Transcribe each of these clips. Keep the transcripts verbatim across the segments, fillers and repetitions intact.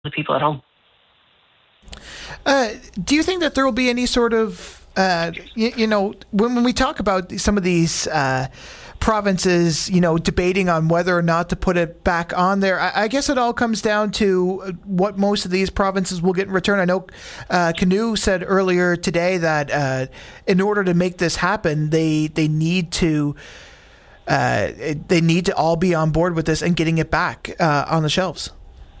the people at home. Uh, do you think that there will be any sort of, uh, you, you know, when, when we talk about some of these uh, provinces, you know, debating on whether or not to put it back on there, I, I guess it all comes down to what most of these provinces will get in return. I know uh, Canoe said earlier today that uh, in order to make this happen, they they need to uh, they need to all be on board with this and getting it back uh, on the shelves.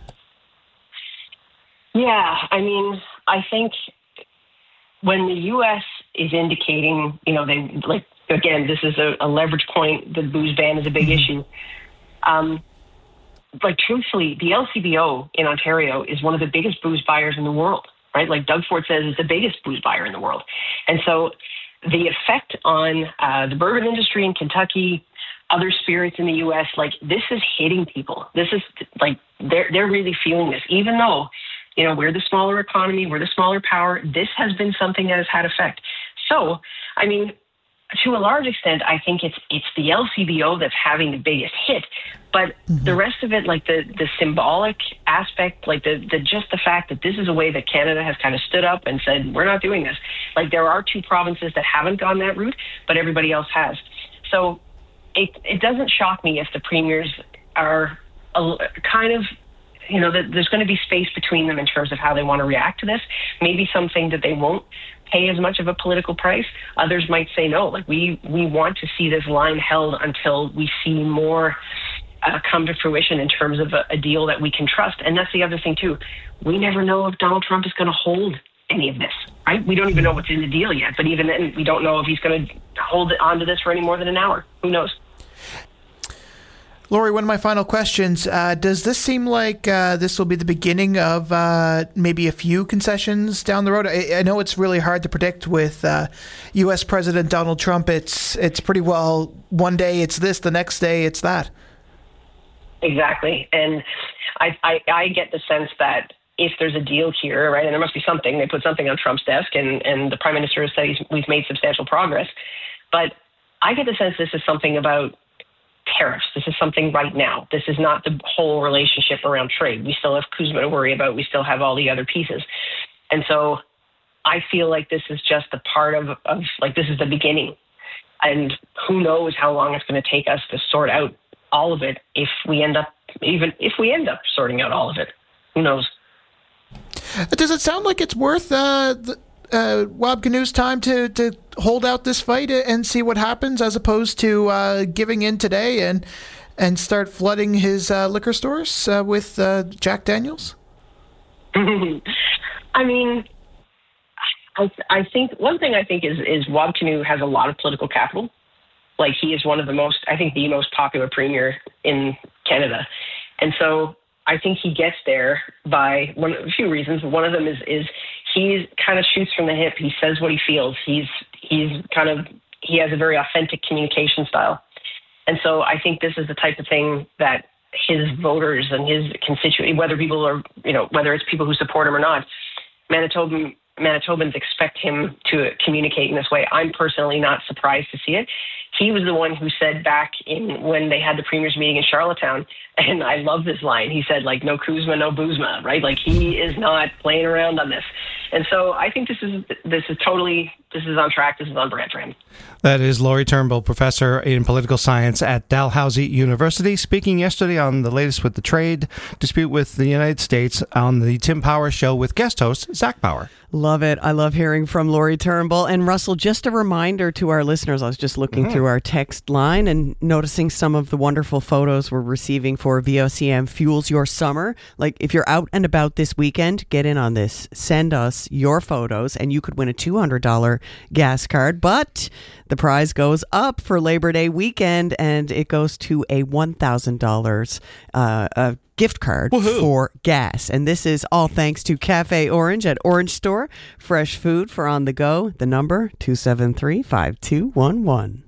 Yeah, I mean, I think when the U S is indicating, you know, they like, again, this is a, a leverage point. The booze ban is a big issue. Um, like, truthfully, the L C B O in Ontario is one of the biggest booze buyers in the world, right? Like Doug Ford says, it's the biggest booze buyer in the world. And so the effect on uh, the bourbon industry in Kentucky, other spirits in the U S, like, this is hitting people. This is like, they're, they're really feeling this, even though, you know, we're the smaller economy, we're the smaller power. This has been something that has had effect. So, I mean, to a large extent, I think it's it's the L C B O that's having the biggest hit. But mm-hmm. the rest of it, like the the symbolic aspect, like the, the just the fact that this is a way that Canada has kind of stood up and said, we're not doing this. Like, there are two provinces that haven't gone that route, but everybody else has. So it it doesn't shock me if the premiers are a, kind of, you know, that there's going to be space between them in terms of how they want to react to this. Maybe something that they won't pay as much of a political price. Others might say no. Like, we we want to see this line held until we see more uh, come to fruition in terms of a, a deal that we can trust. And that's the other thing too. We never know if Donald Trump is going to hold any of this, right? We don't even know what's in the deal yet. But even then, we don't know if he's going to hold on to this for any more than an hour. Who knows? Lori, one of my final questions. Uh, does this seem like uh, this will be the beginning of uh, maybe a few concessions down the road? I, I know it's really hard to predict with uh, U S President Donald Trump. It's it's pretty well, one day it's this, the next day it's that. Exactly. And I, I, I get the sense that if there's a deal here, right, and there must be something, they put something on Trump's desk, and, and the Prime Minister has said he's, we've made substantial progress. But I get the sense this is something about tariffs. This is something right now. This is not the whole relationship around trade. We still have CUSMA to worry about. We still have all the other pieces. And so I feel like this is just a part of, of like, this is the beginning. And who knows how long it's going to take us to sort out all of it if we end up, even if we end up sorting out all of it. Who knows? Does it sound like it's worth uh, the, uh, Wab Kinew's time to, to hold out this fight and see what happens, as opposed to uh, giving in today and and start flooding his uh, liquor stores uh, with uh, Jack Daniels? I mean, I, I think one thing I think is is Wab Kinew has a lot of political capital. Like, he is one of the most, I think, the most popular premier in Canada, and so I think he gets there by one a few reasons. One of them is is he kind of shoots from the hip. He says what he feels. He's he's kind of he has a very authentic communication style, and so I think this is the type of thing that his voters and his constituents, whether people are you know whether it's people who support him or not, Manitoban Manitobans expect him to communicate in this way. I'm personally not surprised to see it. He was the one who said back in when they had the premiers meeting in Charlottetown, and I love this line. He said, like, no CUSMA, no boozma, right? Like, he is not playing around on this. And so I think this is this is totally, this is on track. This is on brand for him. That is Lori Turnbull, professor in political science at Dalhousie University, speaking yesterday on the latest with the trade dispute with the United States on the Tim Power Show with guest host Zach Power. Love it. I love hearing from Lori Turnbull. And Russell, just a reminder to our listeners, I was just looking mm-hmm. through our text line and noticing some of the wonderful photos we're receiving for V O C M Fuels Your Summer. Like, if you're out and about this weekend, get in on this. Send us your photos and you could win a two hundred dollars gas card. But the prize goes up for Labor Day weekend, and it goes to a one thousand dollars uh, uh, gift card Woohoo. for gas. And this is all thanks to Cafe Orange at Orange Store. Fresh food for on the go. The number, two seven three, five two one one.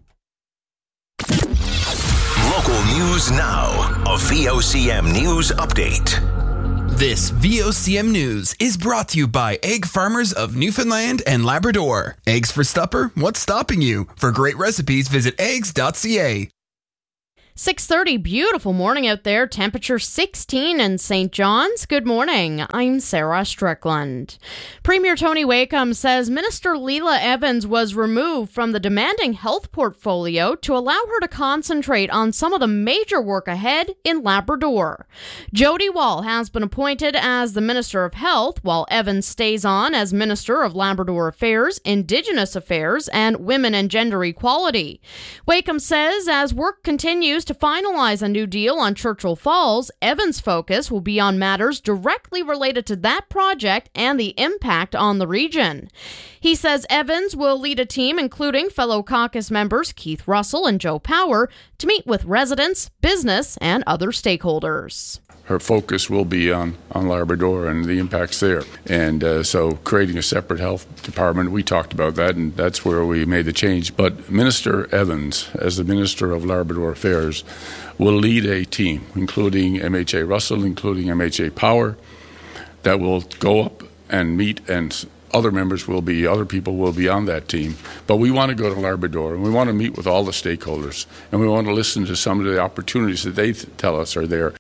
Local news now. A V O C M News Update. This V O C M News is brought to you by Egg Farmers of Newfoundland and Labrador. Eggs for supper? What's stopping you? For great recipes, visit eggs dot c a. six thirty, beautiful morning out there. Temperature sixteen in Saint John's. Good morning. I'm Sarah Strickland. Premier Tony Wakeham says Minister Leela Evans was removed from the demanding health portfolio to allow her to concentrate on some of the major work ahead in Labrador. Jody Wall has been appointed as the Minister of Health, while Evans stays on as Minister of Labrador Affairs, Indigenous Affairs, and Women and Gender Equality. Wakeham says as work continues to finalize a new deal on Churchill Falls, Evans' focus will be on matters directly related to that project and the impact on the region. He says Evans will lead a team including fellow caucus members Keith Russell and Joe Power to meet with residents, business, and other stakeholders. Her focus will be on, on Labrador and the impacts there. And uh, so creating a separate health department, we talked about that, and that's where we made the change. But Minister Evans, as the Minister of Labrador Affairs, will lead a team, including M H A Russell, including M H A Power, that will go up and meet, and other members will be, other people will be on that team. But we want to go to Labrador, and we want to meet with all the stakeholders, and we want to listen to some of the opportunities that they th- tell us are there.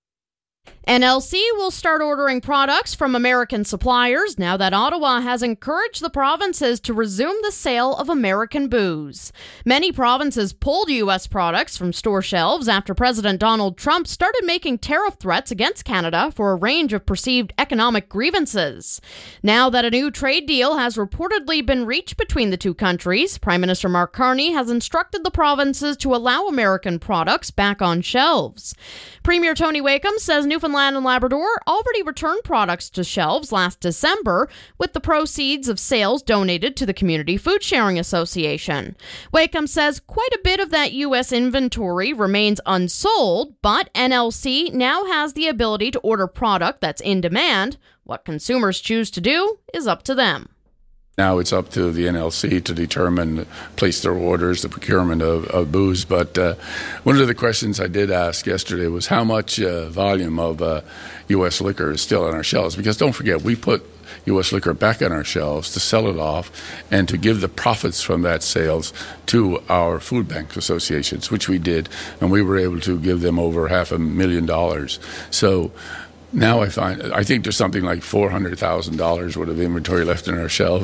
N L C will start ordering products from American suppliers now that Ottawa has encouraged the provinces to resume the sale of American booze. Many provinces pulled U S products from store shelves after President Donald Trump started making tariff threats against Canada for a range of perceived economic grievances. Now that a new trade deal has reportedly been reached between the two countries, Prime Minister Mark Carney has instructed the provinces to allow American products back on shelves. Premier Tony Wakeham says Newfoundland and Labrador already returned products to shelves last December, with the proceeds of sales donated to the Community Food Sharing Association. Wakeham says quite a bit of that U S inventory remains unsold, but N L C now has the ability to order product that's in demand. What consumers choose to do is up to them. Now it's up to the N L C to determine, place their orders, the procurement of, of booze. But uh, one of the questions I did ask yesterday was how much uh, volume of uh, U S liquor is still on our shelves. Because don't forget, we put U S liquor back on our shelves to sell it off and to give the profits from that sales to our food bank associations, which we did. And we were able to give them over half a million dollars. So now I find, I think there's something like four hundred thousand dollars worth of inventory left in our shelves.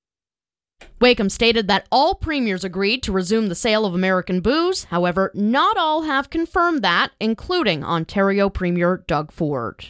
Wakeham stated that all premiers agreed to resume the sale of American booze. However, not all have confirmed that, including Ontario Premier Doug Ford.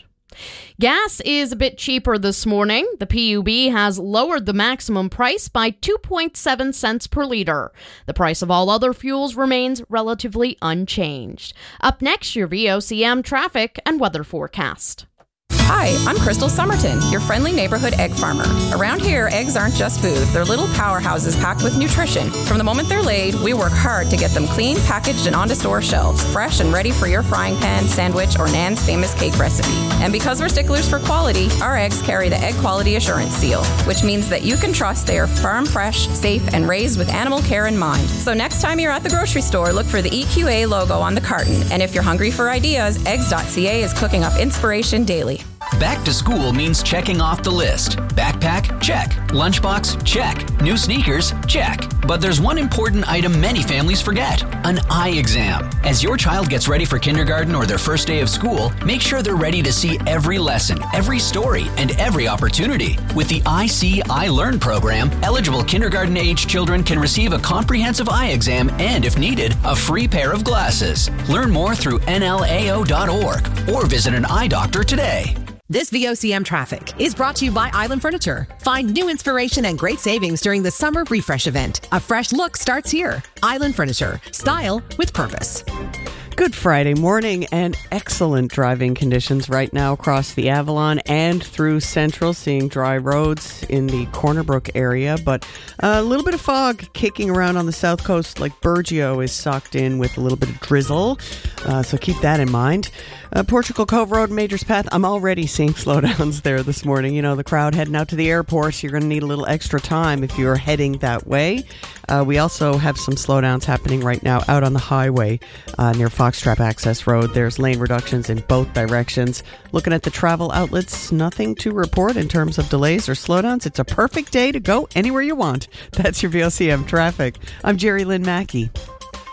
Gas is a bit cheaper this morning. The P U B has lowered the maximum price by two point seven cents per litre. The price of all other fuels remains relatively unchanged. Up next, your V O C M traffic and weather forecast. Hi, I'm Crystal Somerton, your friendly neighborhood egg farmer. Around here, eggs aren't just food. They're little powerhouses packed with nutrition. From the moment they're laid, we work hard to get them clean, packaged, and onto store shelves, fresh and ready for your frying pan, sandwich, or Nan's famous cake recipe. And because we're sticklers for quality, our eggs carry the Egg Quality Assurance Seal, which means that you can trust they are farm fresh, safe, and raised with animal care in mind. So next time you're at the grocery store, look for the E Q A logo on the carton. And if you're hungry for ideas, eggs dot c a is cooking up inspiration daily. Back to school means checking off the list. Backpack? Check. Lunchbox? Check. New sneakers? Check. But there's one important item many families forget: an eye exam. As your child gets ready for kindergarten or their first day of school, make sure they're ready to see every lesson, every story, and every opportunity. With the I See, I Learn program, eligible kindergarten-age children can receive a comprehensive eye exam and, if needed, a free pair of glasses. Learn more through N L A O dot org or visit an eye doctor today. This V O C M traffic is brought to you by Island Furniture. Find new inspiration and great savings during the Summer Refresh event. A fresh look starts here. Island Furniture. Style with purpose. Good Friday morning and excellent driving conditions right now across the Avalon and through Central, seeing dry roads in the Corner Brook area, but a little bit of fog kicking around on the south coast, like Burgeo is socked in with a little bit of drizzle, uh, so keep that in mind. Uh, Portugal Cove Road, Majors Path, I'm already seeing slowdowns there this morning. You know, the crowd heading out to the airport, you're going to need a little extra time if you're heading that way. Uh, we also have some slowdowns happening right now out on the highway uh, near Foxtrap Access Road. There's lane reductions in both directions. Looking at the travel outlets, nothing to report in terms of delays or slowdowns. It's a perfect day to go anywhere you want. That's your V O C M traffic. I'm Jerry Lynn Mackey.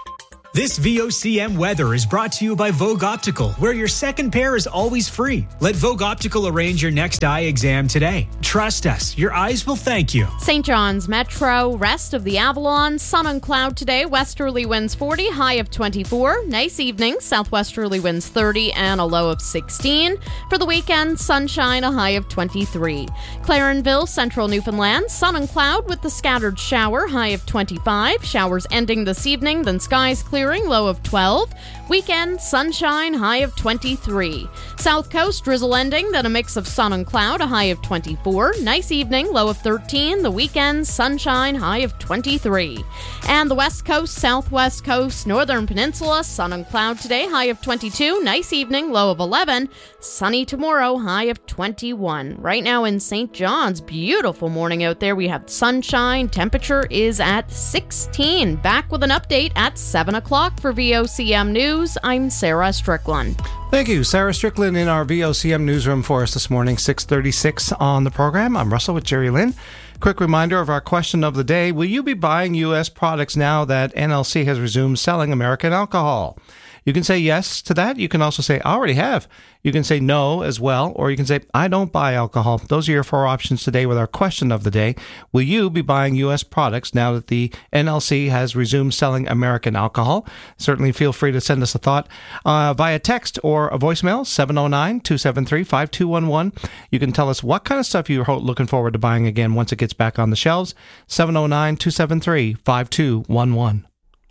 This V O C M weather is brought to you by Vogue Optical, where your second pair is always free. Let Vogue Optical arrange your next eye exam today. Trust us, your eyes will thank you. Saint John's Metro, rest of the Avalon, sun and cloud today, westerly winds forty, high of twenty-four. Nice evening, southwesterly winds thirty and a low of sixteen. For the weekend, sunshine, a high of twenty-three. Clarenville, central Newfoundland, sun and cloud with the scattered shower, high of twenty-five. Showers ending this evening, then skies clear. Low of twelve. Weekend, sunshine, high of twenty-three. South Coast, drizzle ending, then a mix of sun and cloud, a high of twenty-four. Nice evening, low of thirteen. The weekend, sunshine, high of twenty-three. And the West Coast, Southwest Coast, Northern Peninsula, sun and cloud today, high of twenty-two. Nice evening, low of eleven. Sunny tomorrow, high of twenty-one. Right now in Saint John's, beautiful morning out there. We have sunshine. Temperature is at sixteen. Back with an update at seven o'clock for V O C M News. I'm Sarah Strickland. Thank you, Sarah Strickland, in our V O C M newsroom for us this morning, six thirty-six on the program. I'm Russell with Jerry Lynn. Quick reminder of our question of the day. Will you be buying U S products now that N L C has resumed selling American alcohol? You can say yes to that. You can also say, I already have. You can say no as well, or you can say, I don't buy alcohol. Those are your four options today with our question of the day. Will you be buying U S products now that the N L C has resumed selling American alcohol? Certainly feel free to send us a thought uh, via text or a voicemail, seven oh nine, two seven three, five two one one. You can tell us what kind of stuff you're looking forward to buying again once it gets back on the shelves, seven oh nine, two seven three, five two one one.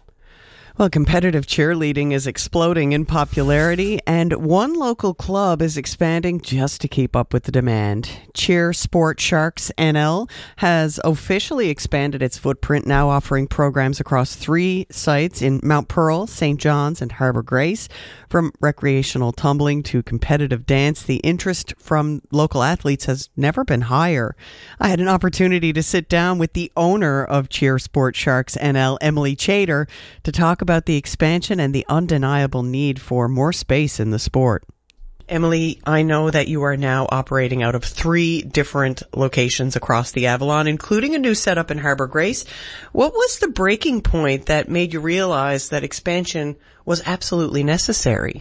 Well, competitive cheerleading is exploding in popularity, and one local club is expanding just to keep up with the demand. Cheer Sport Sharks N L has officially expanded its footprint, now offering programs across three sites in Mount Pearl, Saint John's, and Harbour Grace. From recreational tumbling to competitive dance, the interest from local athletes has never been higher. I had an opportunity to sit down with the owner of Cheer Sport Sharks N L, Emily Chater, to talk about the expansion and the undeniable need for more space in the sport. Emily, I know that you are now operating out of three different locations across the Avalon, including a new setup in Harbour Grace. What was the breaking point that made you realize that expansion was absolutely necessary?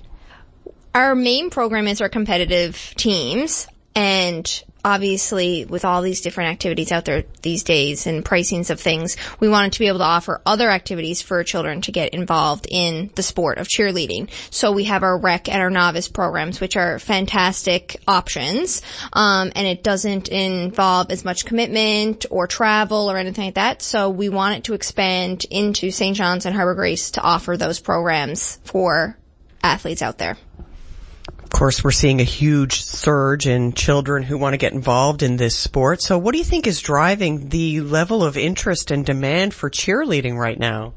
Our main program is our competitive teams, and obviously with all these different activities out there these days and pricings of things, we wanted to be able to offer other activities for children to get involved in the sport of cheerleading. So we have our rec and our novice programs, which are fantastic options, um, and it doesn't involve as much commitment or travel or anything like that. So we wanted to expand into Saint John's and Harbour Grace to offer those programs for athletes out there. Of course, we're seeing a huge surge in children who want to get involved in this sport. So what do you think is driving the level of interest and demand for cheerleading right now?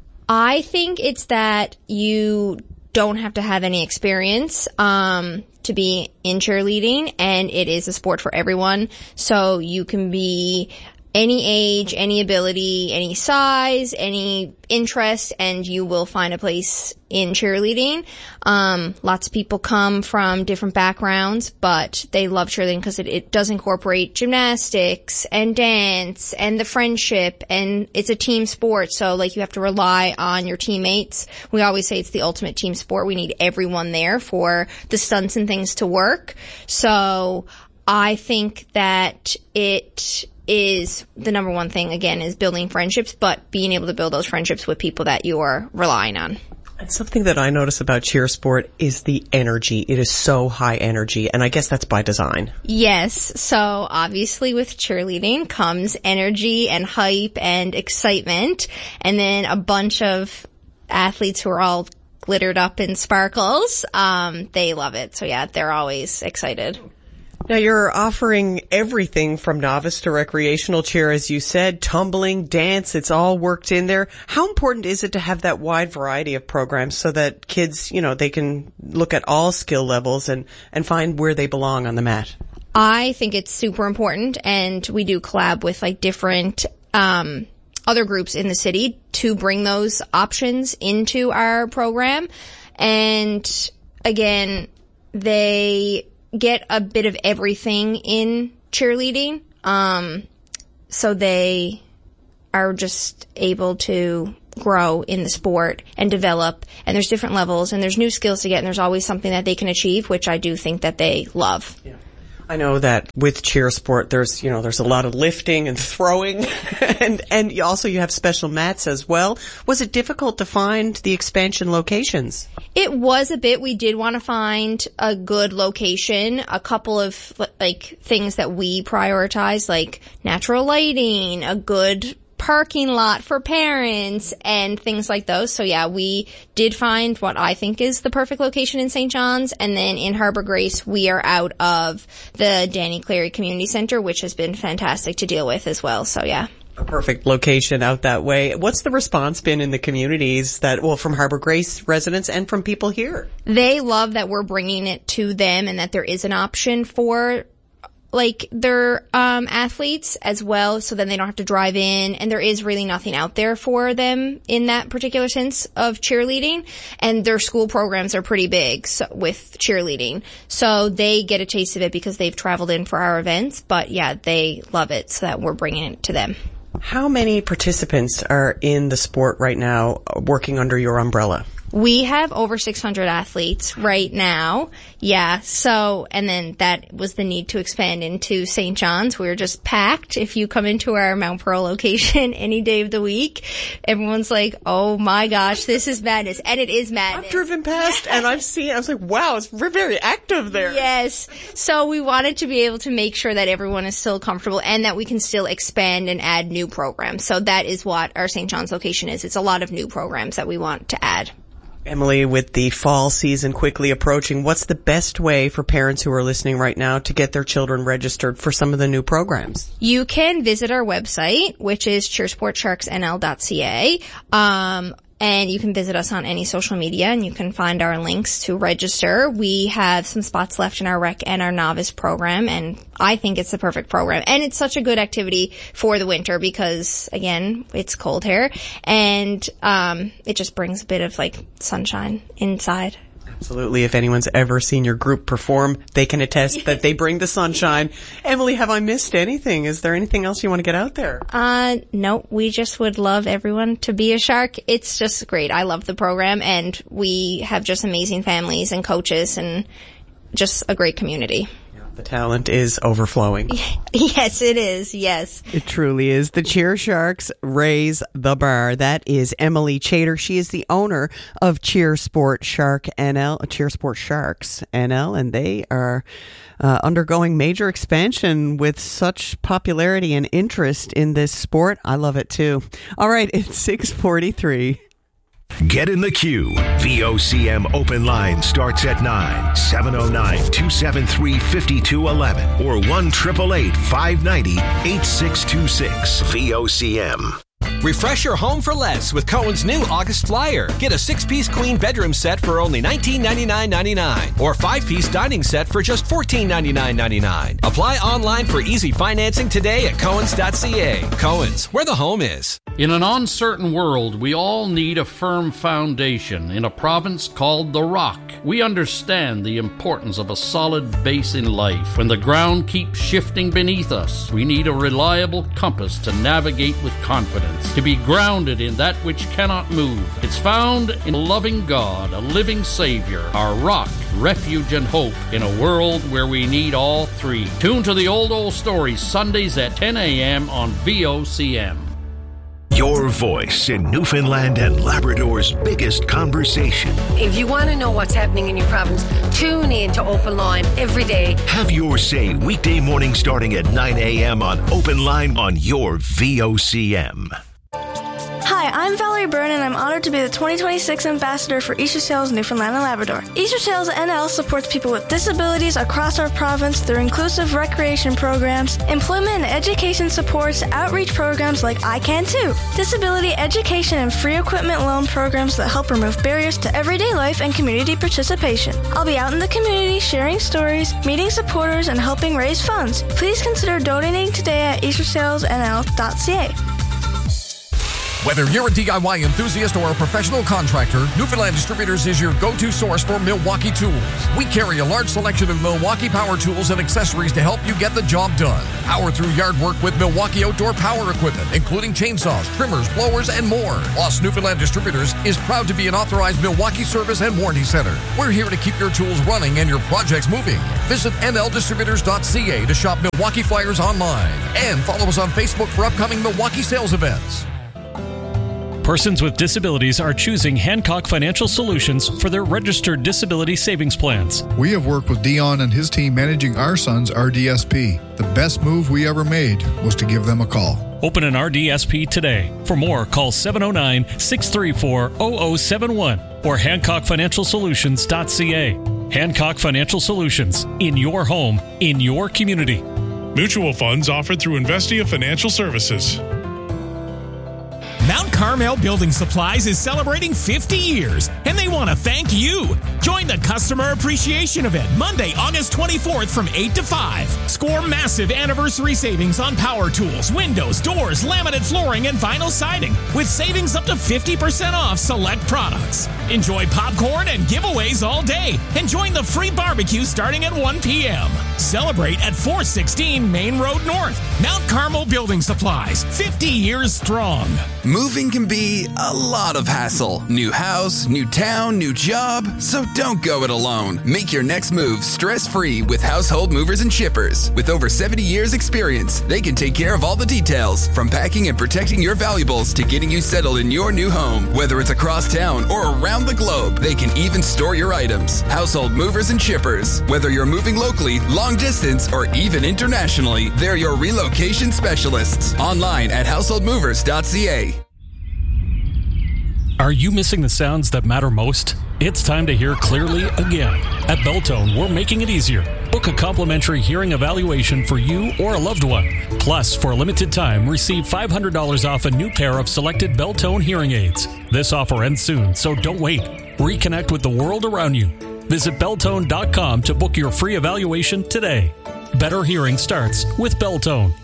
I think it's that you don't have to have any experience um, to be in cheerleading, and it is a sport for everyone. So you can be any age, any ability, any size, any interest, and you will find a place in cheerleading. Um, lots of people come from different backgrounds, but they love cheerleading because it, it does incorporate gymnastics and dance and the friendship, and it's a team sport. So like you have to rely on your teammates. We always say it's the ultimate team sport. We need everyone there for the stunts and things to work. So I think that it is the number one thing, again, is building friendships, but being able to build those friendships with people that you are relying on. And something that I notice about cheer sport is the energy. It is so high energy, and I guess that's by design. Yes. So obviously with cheerleading comes energy and hype and excitement, and then a bunch of athletes who are all glittered up in sparkles. Um, they love it. So yeah, they're always excited. Now, you're offering everything from novice to recreational cheer, as you said, tumbling, dance, it's all worked in there. How important is it to have that wide variety of programs so that kids, you know, they can look at all skill levels and, and find where they belong on the mat? I think it's super important, and we do collab with like different um other groups in the city to bring those options into our program. And again, they get a bit of everything in cheerleading. Um, so they are just able to grow in the sport and develop, and there's different levels, and there's new skills to get, and there's always something that they can achieve, which I do think that they love. Yeah. I know that with cheer sport, there's, you know, there's a lot of lifting and throwing, and, and also you have special mats as well. Was it difficult to find the expansion locations? It was a bit. We did want to find a good location, a couple of, like, things that we prioritize, like natural lighting, a good parking lot for parents, and things like those. So yeah, we did find what I think is the perfect location in Saint John's, and then in Harbor Grace, we are out of the Danny Cleary Community Center, which has been fantastic to deal with as well. So yeah. A perfect location out that way. What's the response been in the communities that, well, from Harbor Grace residents and from people here? They love that we're bringing it to them and that there is an option for like their um athletes as well, so then they don't have to drive in, and there is really nothing out there for them in that particular sense of cheerleading, and their school programs are pretty big so, with cheerleading, so they get a taste of it because they've traveled in for our events. But yeah, they love it, so that we're bringing it to them. How many participants are in the sport right now working under your umbrella? We have over six hundred athletes right now. Yeah. So, and then that was the need to expand into Saint John's. We were just packed. If you come into our Mount Pearl location any day of the week, everyone's like, oh my gosh, this is madness. And it is madness. I've driven past and I've seen, I was like, wow, it's very active there. Yes. So we wanted to be able to make sure that everyone is still comfortable and that we can still expand and add new programs. So that is what our Saint John's location is. It's a lot of new programs that we want to add. Emily, with the fall season quickly approaching, what's the best way for parents who are listening right now to get their children registered for some of the new programs? You can visit our website, which is cheer sport sharks n l dot c a. Um, And you can visit us on any social media, and you can find our links to register. We have some spots left in our rec and our novice program, and I think it's the perfect program. And it's such a good activity for the winter because, again, it's cold here, and um, it just brings a bit of, like, sunshine inside. Absolutely. If anyone's ever seen your group perform, they can attest that they bring the sunshine. Emily, have I missed anything? Is there anything else you want to get out there? Uh, no, we just would love everyone to be a shark. It's just great. I love the program, and we have just amazing families and coaches and just a great community. The talent is overflowing. Yes, it is. Yes. It truly is. The Cheer Sharks raise the bar. That is Emily Chater. She is the owner of Cheer Sport Shark N L, Cheer Sport Sharks N L, and they are uh, undergoing major expansion with such popularity and interest in this sport. I love it too. All right, it's six forty-three. Get in the queue. V O C M Open Line starts at nine, seven oh nine, two seven three, five two one one or one eight eight eight, five nine zero, eight six two six. V O C M. Refresh your home for less with Cohen's new August flyer. Get a six-piece queen bedroom set for only nineteen ninety-nine ninety-nine or five-piece dining set for just fourteen ninety-nine ninety-nine. Apply online for easy financing today at cohens dot c a. Cohen's, where the home is. In an uncertain world, we all need a firm foundation in a province called the Rock. We understand the importance of a solid base in life. When the ground keeps shifting beneath us, we need a reliable compass to navigate with confidence, to be grounded in that which cannot move. It's found in a loving God, a living Savior, our rock, refuge, and hope in a world where we need all three. Tune to the Old Old Stories Sundays at ten a.m. on V O C M. Your voice in Newfoundland and Labrador's biggest conversation. If you want to know what's happening in your province, tune in to Open Line every day. Have your say weekday morning starting at nine a.m. on Open Line on your V O C M. Hi, I'm Valerie Byrne, and I'm honored to be the twenty twenty-six Ambassador for Easter Sails Newfoundland and Labrador. Easter Sails N L supports people with disabilities across our province through inclusive recreation programs, employment and education supports, outreach programs like I Can Too, disability education and free equipment loan programs that help remove barriers to everyday life and community participation. I'll be out in the community sharing stories, meeting supporters, and helping raise funds. Please consider donating today at easter sails n l dot c a. Whether you're a D I Y enthusiast or a professional contractor, Newfoundland Distributors is your go-to source for Milwaukee tools. We carry a large selection of Milwaukee power tools and accessories to help you get the job done. Power through yard work with Milwaukee outdoor power equipment, including chainsaws, trimmers, blowers, and more. Plus, Newfoundland Distributors is proud to be an authorized Milwaukee service and warranty center. We're here to keep your tools running and your projects moving. Visit N L distributors dot C A to shop Milwaukee flyers online. And follow us on Facebook for upcoming Milwaukee sales events. Persons with disabilities are choosing Hancock Financial Solutions for their registered disability savings plans. We have worked with Dion and his team managing our son's R D S P. The best move we ever made was to give them a call. Open an R D S P today. For more, call seven oh nine, six three four, oh oh seven one or hancock financial solutions dot c a. Hancock Financial Solutions, in your home, in your community. Mutual funds offered through Investia Financial Services. Mount Carmel Building Supplies is celebrating fifty years, and they want to thank you. Join the Customer Appreciation Event Monday, August twenty-fourth from eight to five. Score massive anniversary savings on power tools, windows, doors, laminate flooring, and vinyl siding, with savings up to fifty percent off select products. Enjoy popcorn and giveaways all day, and join the free barbecue starting at one p.m. Celebrate at four sixteen Main Road North. Mount Carmel Building Supplies, fifty years strong. Moving can be a lot of hassle. New house, new town, new job. So don't go it alone. Make your next move stress-free with Household Movers and Shippers. With over seventy years experience, they can take care of all the details, from packing and protecting your valuables to getting you settled in your new home. Whether it's across town or around the globe, they can even store your items. Household Movers and Shippers. Whether you're moving locally, long distance, or even internationally, they're your relocation specialists. Online at household movers dot c a. Are you missing the sounds that matter most? It's time to hear clearly again. At Beltone, we're making it easier. Book a complimentary hearing evaluation for you or a loved one. Plus, for a limited time, receive five hundred dollars off a new pair of selected Beltone hearing aids. This offer ends soon, so don't wait. Reconnect with the world around you. Visit beltone dot com to book your free evaluation today. Better hearing starts with Beltone.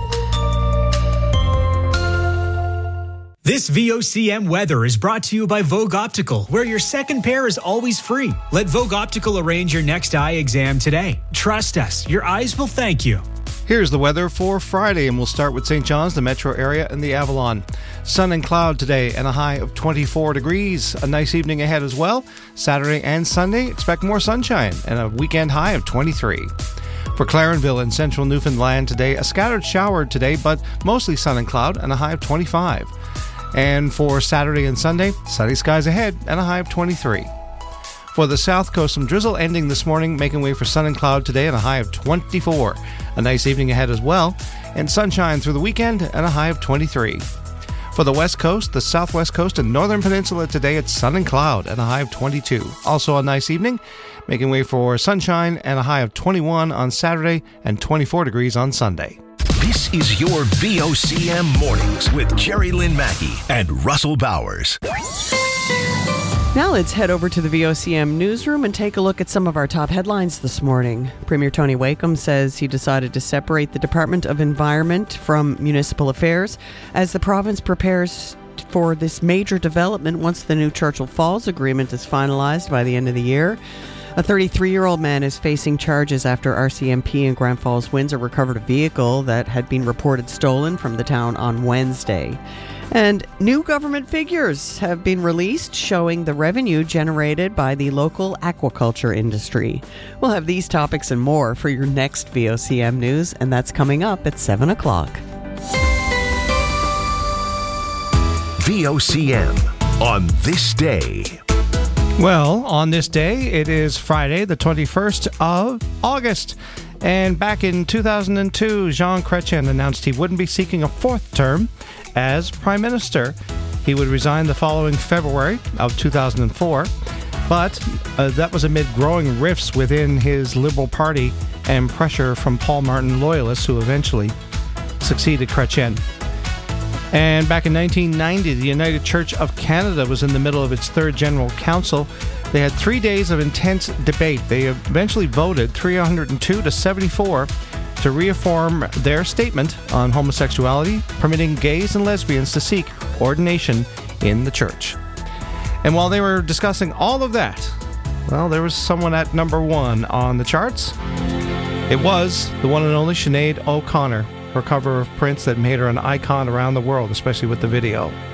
This V O C M weather is brought to you by Vogue Optical, where your second pair is always free. Let Vogue Optical arrange your next eye exam today. Trust us, your eyes will thank you. Here's the weather for Friday, and we'll start with Saint John's, the metro area, and the Avalon. Sun and cloud today, and a high of twenty-four degrees. A nice evening ahead as well. Saturday and Sunday, expect more sunshine, and a weekend high of twenty-three. For Clarenville in central Newfoundland today, a scattered shower today, but mostly sun and cloud, and a high of twenty-five. And for Saturday and Sunday, sunny skies ahead and a high of twenty-three. For the South Coast, some drizzle ending this morning, making way for sun and cloud today and a high of twenty-four. A nice evening ahead as well, and sunshine through the weekend and a high of twenty-three. For the West Coast, the Southwest Coast, and Northern Peninsula today, it's sun and cloud and a high of twenty-two. Also a nice evening, making way for sunshine and a high of twenty-one on Saturday and twenty-four degrees on Sunday. This is your V O C M Mornings with Jerry Lynn Mackey and Russell Bowers. Now let's head over to the V O C M newsroom and take a look at some of our top headlines this morning. Premier Tony Wakeham says he decided to separate the Department of Environment from Municipal Affairs as the province prepares for this major development once the new Churchill Falls agreement is finalized by the end of the year. A thirty-three-year-old man is facing charges after R C M P in Grand Falls, Windsor recovered a vehicle that had been reported stolen from the town on Wednesday. And new government figures have been released showing the revenue generated by the local aquaculture industry. We'll have these topics and more for your next V O C M News, and that's coming up at seven o'clock. V O C M on this day. Well, on this day, it is Friday, the twenty-first of August. And back in two thousand two, Jean Chrétien announced he wouldn't be seeking a fourth term as Prime Minister. He would resign the following February of two thousand four. But uh, that was amid growing rifts within his Liberal Party and pressure from Paul Martin loyalists who eventually succeeded Chrétien. And back in nineteen ninety, the United Church of Canada was in the middle of its third General Council. They had three days of intense debate. They eventually voted three hundred two to seventy-four to reaffirm their statement on homosexuality, permitting gays and lesbians to seek ordination in the church. And while they were discussing all of that, well, there was someone at number one on the charts. It was the one and only Sinead O'Connor, her cover of Prince that made her an icon around the world, especially with the video.